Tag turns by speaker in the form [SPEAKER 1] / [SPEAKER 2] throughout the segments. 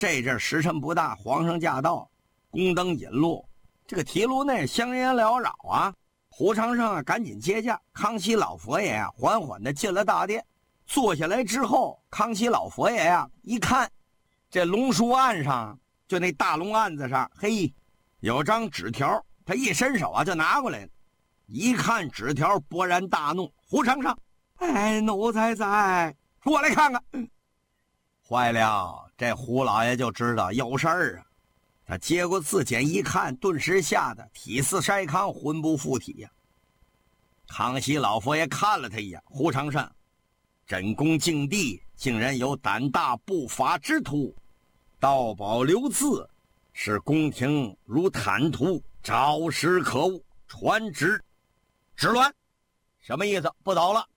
[SPEAKER 1] 这阵时辰不大，皇上驾到，宫灯引路，这个提炉内香烟缭绕啊。胡长生啊，赶紧接驾。康熙老佛爷啊，缓缓地进了大殿，坐下来之后，康熙老佛爷呀，一看这龙书案上，就那大龙案子上，嘿，有张纸条，他一伸手啊，就拿过来了。一看纸条，勃然大怒：“胡长生，哎，奴才在，过来看看。”坏了，这胡老爷就知道有事儿啊。他接过字简一看，顿时吓得体似筛糠，魂不附体呀。康熙老佛爷看了他一眼：“胡长生，朕宫敬帝竟然有胆大不法之徒，盗宝留字，使宫廷如坦途，招实可恶，传旨止鸾。”什么意思？不走了。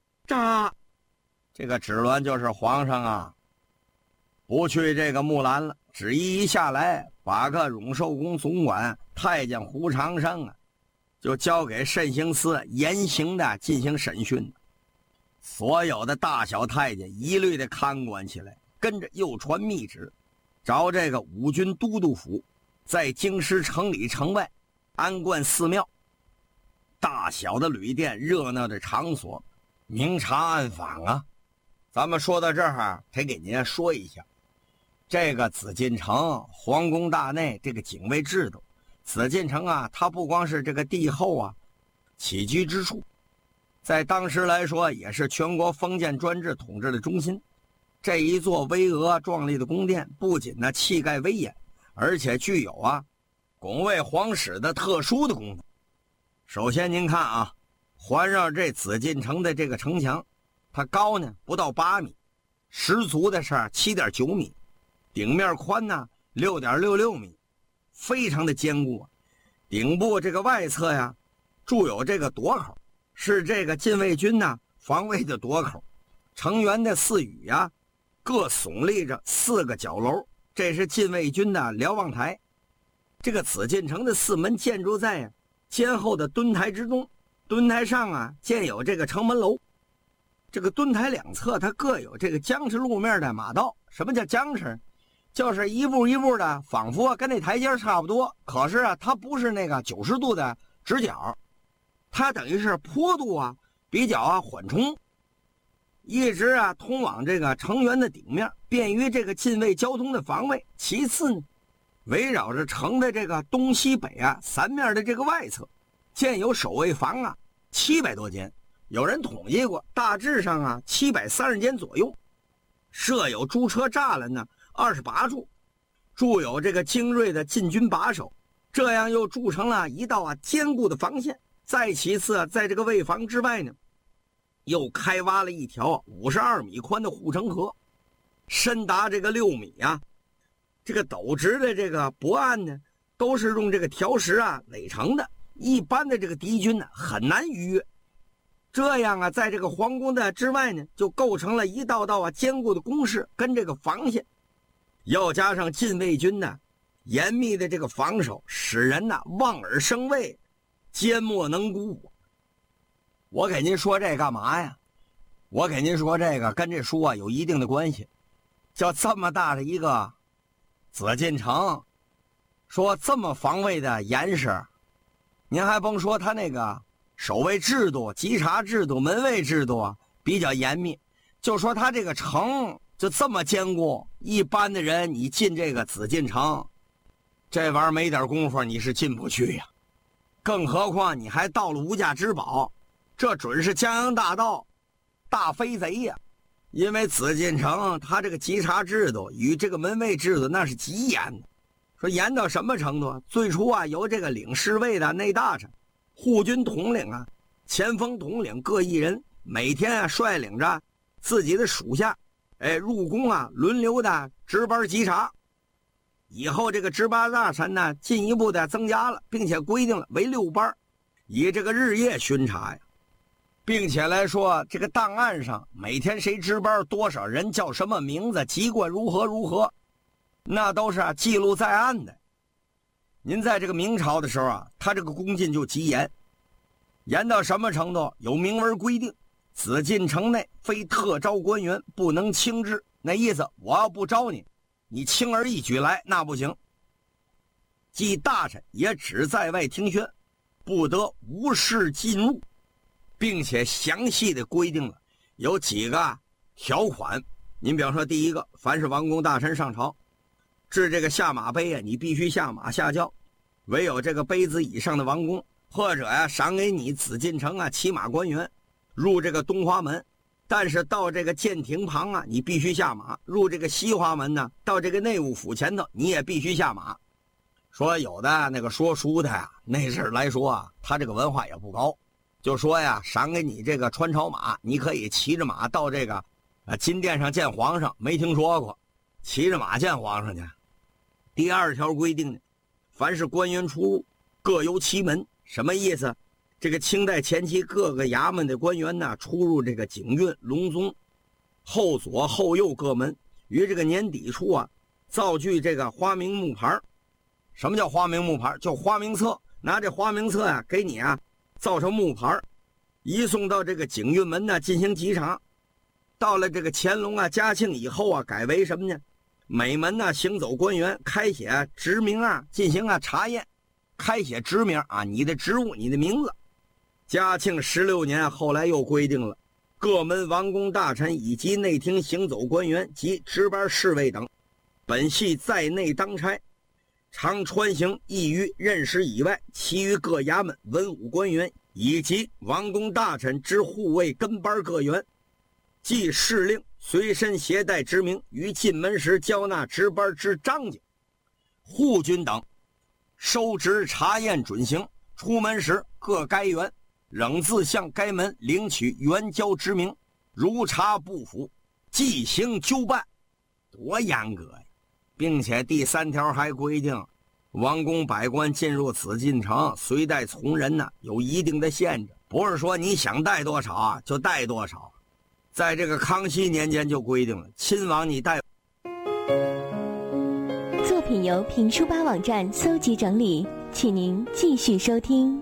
[SPEAKER 1] 这个止鸾就是皇上啊，不去这个木兰了。旨意一下来，把个永寿宫总管太监胡长生啊，就交给慎刑司严刑的进行审讯。所有的大小太监一律的看管起来，跟着又传密旨，找这个五军都督府，在京师城里城外安观寺庙，大小的旅店，热闹的场所，明察暗访啊。咱们说到这儿，得给您说一下这个紫禁城皇宫大内这个警卫制度。紫禁城啊，它不光是这个帝后啊起居之处，在当时来说也是全国封建专制统治的中心。这一座巍峨壮丽的宫殿，不仅呢气概威严，而且具有啊拱卫皇室的特殊的功能。首先您看啊，环绕这紫禁城的这个城墙，它高呢不到8米，实足的是7.9米，顶面宽呢6.66米，非常的坚固啊。顶部这个外侧呀，筑有这个垛口，是这个禁卫军呢防卫的垛口。城垣的4隅呀，各耸立着4个角楼，这是禁卫军的瞭望台。这个紫禁城的4门建筑在坚厚的墩台之中，墩台上啊建有这个城门楼。这个墩台两侧它各有这个僵直路面的马道。什么叫僵直？就是一步一步的，仿佛跟那台阶差不多，可是啊它不是那个90度的直角，它等于是坡度啊比较缓冲，一直啊通往这个城垣的顶面，便于这个禁卫交通的防卫。其次呢，围绕着城的这个东西北啊3面的这个外侧，建有守卫房啊700多间，有人统计过，大致上啊730间左右。设有驻车栅栏呢28处，筑有这个精锐的禁军把守，这样又筑成了一道啊坚固的防线。再其次啊，在这个卫房之外呢，又开挖了一条52米宽的护城河，深达这个6米啊。这个陡直的这个驳岸呢，都是用这个条石啊垒成的，一般的这个敌军呢很难逾越。这样啊，在这个皇宫的之外呢，就构成了一道道啊坚固的工事跟这个防线，要加上禁卫军呢严密的这个防守，使人呢望而生畏，缄默能顾。我给您说这干嘛呀？我给您说这个跟这书啊有一定的关系。叫这么大的一个紫禁城，说这么防卫的严实，您还甭说他那个守卫制度、稽查制度、门卫制度啊比较严密，就说他这个城就这么坚固，一般的人你进这个紫禁城，这玩意儿没点功夫你是进不去呀。更何况你还到了无价之宝，这准是江洋大盗、大飞贼呀。因为紫禁城它这个稽查制度与这个门卫制度那是极严的，说严到什么程度？最初啊，由这个领侍卫的内大臣、护军统领啊、前锋统领各一人，每天啊率领着自己的属下，入宫啊轮流的值班稽查。以后这个值班大臣呢进一步的增加了，并且规定了为6班，以这个日夜巡查呀。并且来说，这个档案上每天谁值班，多少人，叫什么名字，籍贯如何如何，那都是记录在案的。您在这个明朝的时候啊，他这个宫禁就极严，严到什么程度？有明文规定，紫禁城内非特招官员不能轻治。那意思，我要不招你， 你轻而易举来那不行。即大臣也只在外听宣，不得无事进入，并且详细的规定了有几个条款。您比方说，第一个，凡是王公大臣上朝，至这个下马碑啊，你必须下马下轿，唯有这个杯子以上的王公，或者呀赏给你紫禁城啊骑马官员入这个东华门，但是到这个舰艇旁啊，你必须下马；入这个西华门呢，到这个内务府前头，你也必须下马。说有的那个说书的呀，那阵儿来说啊，他这个文化也不高，就说呀，赏给你这个穿朝马，你可以骑着马到这个金殿上见皇上，没听说过骑着马见皇上去。第二条规定呢，凡是官员出入，各由其门。什么意思？这个清代前期各个衙门的官员呢，出入这个警运、隆宗、后左、后右各门，于这个年底处啊，造具这个花名木牌。什么叫花名木牌？叫花名册，拿这花名册啊，给你啊造成木牌，移送到这个警运门呢进行稽查。到了这个乾隆啊、嘉庆以后啊，改为什么呢？每门呢行走官员开写职名啊，进行查验，开写职名啊，你的职务、你的名字。嘉庆16年，后来又规定了，各门王公大臣以及内廷行走官员及值班侍卫等，本系在内当差，常穿行役于任时以外，其余各衙门文武官员以及王公大臣之护卫跟班各员，即侍令随身携带职名，于进门时交纳值班之章警、护军等，收值查验准行。出门时各该员仍自向该门领取原交职名，如查不符，即行纠办。多严格呀！并且第3条还规定，王公百官进入紫禁城随带从人呢，有一定的限制，不是说你想带多少啊就带多少。在这个康熙年间就规定了，亲王你带。
[SPEAKER 2] 作品由评书吧网站搜集整理，请您继续收听。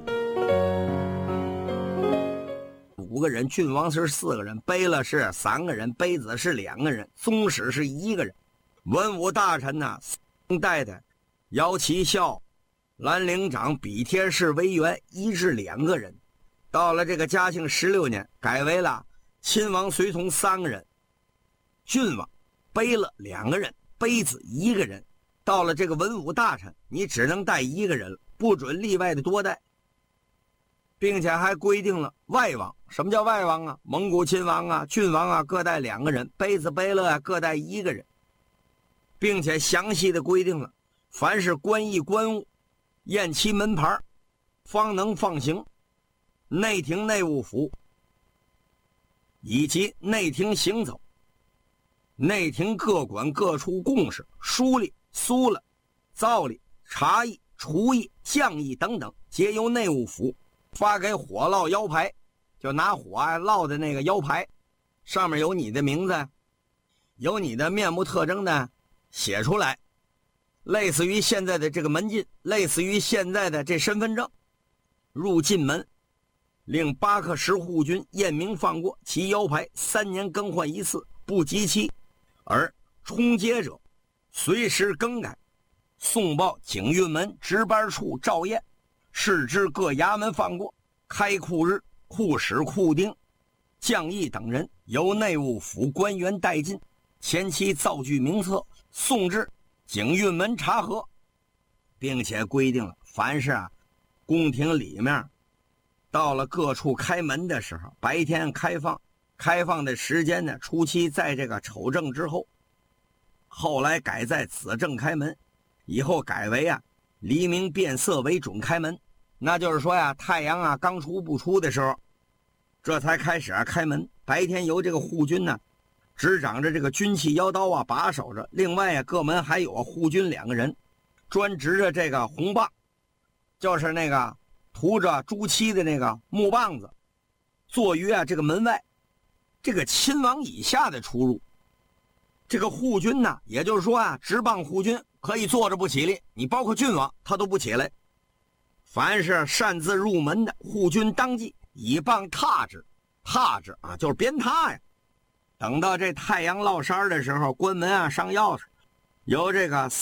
[SPEAKER 1] 5个人，郡王是4个人，卑了是3个人，卑子是2个人，宗室是1个人。文武大臣呢，带的姚其孝、兰陵长、比贴士为员，1至2个人。到了这个嘉庆16年，改为了亲王随从3个人，郡王卑了2个人，卑子1个人。到了这个文武大臣，你只能带1个人，不准例外的多带。并且还规定了外王。什么叫外王啊？蒙古亲王啊、郡王啊各带2个人，卑子卑了啊各带1个人。并且详细的规定了，凡是官役官务，验其门牌，方能放行。内廷内务府以及内廷行走，内廷各管各处贡事、书吏、苏了、造吏、茶役、厨役、酱役等等，皆由内务府发给火烙腰牌，就拿火烙的那个腰牌，上面有你的名字，有你的面目特征的写出来，类似于现在的这个门禁，类似于现在的这身份证。入进门，令8克10护军验明放过，其腰牌3年更换1次，不及期，而充接者随时更改。送报警运门值班处照验，示知各衙门放过。开库日，库使、库丁、将役等人由内务府官员带进，前期造具名册，送至警运门查核。并且规定了，凡是宫廷里面到了各处开门的时候，白天开放，开放的时间呢，初期在这个丑正之后，后来改在子正开门，以后改为黎明变色为准开门。那就是说太阳刚出不出的时候，这才开始开门。白天由这个护军呢执掌着这个军器腰刀把守着，另外各门还有护军2个人，专执着这个红棒，就是那个涂着朱漆的那个木棒子，坐于这个门外。这个亲王以下的出入，这个护军呢，也就是说执棒护军可以坐着不起立，你包括郡王他都不起来。凡是擅自入门的，护军当即以棒踏之，踏之就是鞭挞呀。等到这太阳落山的时候，关门上钥匙， 由这个